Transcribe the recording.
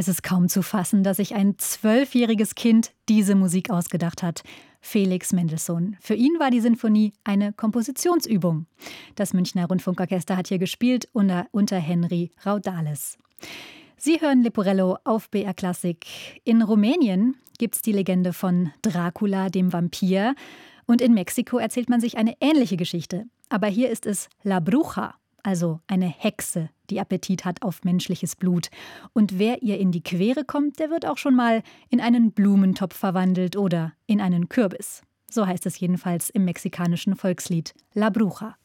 Es ist kaum zu fassen, dass sich ein 12-jähriges Kind diese Musik ausgedacht hat. Felix Mendelssohn. Für ihn war die Sinfonie eine Kompositionsübung. Das Münchner Rundfunkorchester hat hier gespielt unter Henry Raudales. Sie hören Leporello auf BR Klassik. In Rumänien gibt es die Legende von Dracula, dem Vampir. Und in Mexiko erzählt man sich eine ähnliche Geschichte. Aber hier ist es La Bruja, also eine Hexe, die Appetit hat auf menschliches Blut. Und wer ihr in die Quere kommt, der wird auch schon mal in einen Blumentopf verwandelt oder in einen Kürbis. So heißt es jedenfalls im mexikanischen Volkslied La Bruja.